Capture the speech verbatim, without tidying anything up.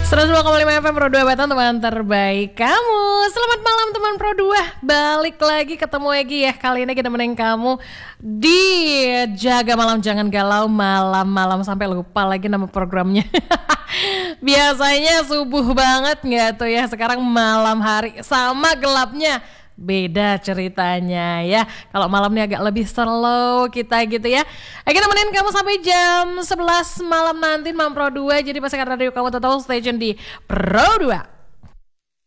seratus dua koma lima F M Pro dua Batan, teman terbaik kamu. Selamat malam teman Pro dua. Balik lagi ketemu lagi ya. Kali ini kita nemenin kamu di Jaga Malam Jangan Galau. Malam-malam sampai lupa lagi nama programnya. Biasanya subuh banget gak tuh ya. Sekarang malam hari sama gelapnya. Beda ceritanya ya. Kalau malam ini agak lebih slow kita gitu ya. Ayo nemenin kamu sampai jam sebelas malam nanti Mam Pro dua. Jadi pastikan radio kamu tetap stay tune di Pro dua.